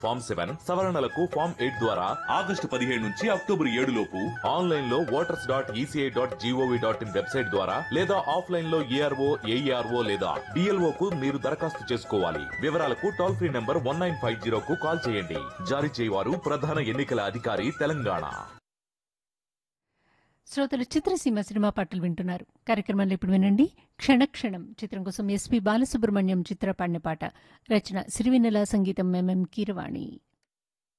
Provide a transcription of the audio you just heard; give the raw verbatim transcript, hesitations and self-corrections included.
Form seven సవరణలకు form eight ద్వారా August పదిహేడు నుంచి అక్టోబర్ ఏడు లోపు ఆన్లైన్ లో voters dot ECI dot GOV dot in website ద్వారా లేదా ఆఫ్లైన్ లో ఏఆర్ఓ ఏఈఆర్ఓ లేదా డిఎల్ఓ కు మీరు దరఖాస్తు చేసుకోవాలి. వివరాలకు toll free number one nine five zero కు కాల్ చేయండి. జారీ చేయవారు ప్రధాన ఎన్నికల అధికారి తెలంగాణ. శ్రోతలు చిత్రసీమ సినిమా పాటలు వింటున్నారు. కార్యక్రమంలో ఇప్పుడు వినండి క్షణక్షణం చిత్రం కోసం ఎస్పి బాలసుబ్రహ్మణ్యం చిత్ర పాడిన పాట. రచన సిరివెన్నెల, సంగీతం ఎంఎం కీరవాణి.